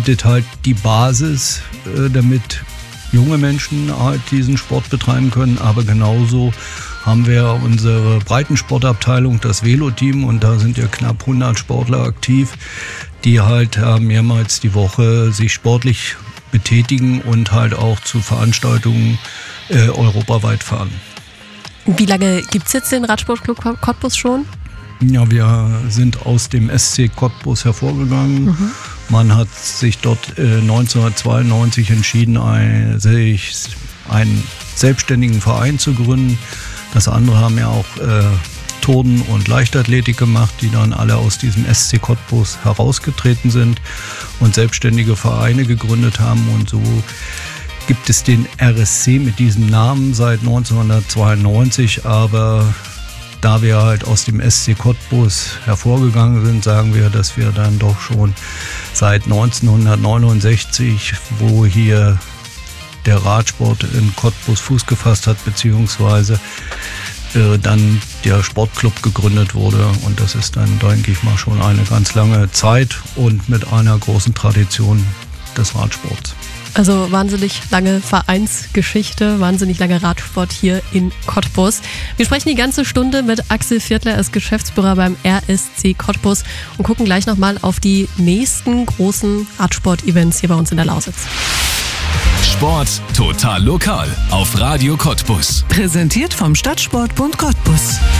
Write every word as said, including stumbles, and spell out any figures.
bietet halt die Basis, äh, damit junge Menschen halt diesen Sport betreiben können, aber genauso haben wir unsere Breitensportabteilung, das Velo-Team, und da sind ja knapp hundert Sportler aktiv, die halt äh, mehrmals die Woche sich sportlich betätigen und halt auch zu Veranstaltungen äh, europaweit fahren. Wie lange gibt es jetzt den Radsportclub Cottbus schon? Ja, wir sind aus dem S C Cottbus hervorgegangen. Mhm. Man hat sich dort äh, neunzehnhundertzweiundneunzig entschieden, ein, sich einen selbstständigen Verein zu gründen. Das andere haben ja auch äh, Turnen und Leichtathletik gemacht, die dann alle aus diesem S C Cottbus herausgetreten sind und selbstständige Vereine gegründet haben. Und so gibt es den R S C mit diesem Namen seit neunzehnhundertzweiundneunzig, aber da wir halt aus dem S C Cottbus hervorgegangen sind, sagen wir, dass wir dann doch schon seit neunzehnhundertneunundsechzig, wo hier der Radsport in Cottbus Fuß gefasst hat, beziehungsweise äh, dann der Sportclub gegründet wurde. Und das ist dann, denke ich mal, schon eine ganz lange Zeit und mit einer großen Tradition des Radsports. Also wahnsinnig lange Vereinsgeschichte, wahnsinnig lange Radsport hier in Cottbus. Wir sprechen die ganze Stunde mit Axel Viertler, er ist Geschäftsführer beim R S C Cottbus, und gucken gleich nochmal auf die nächsten großen Radsport-Events hier bei uns in der Lausitz. Sport total lokal auf Radio Cottbus. Präsentiert vom Stadtsportbund Cottbus.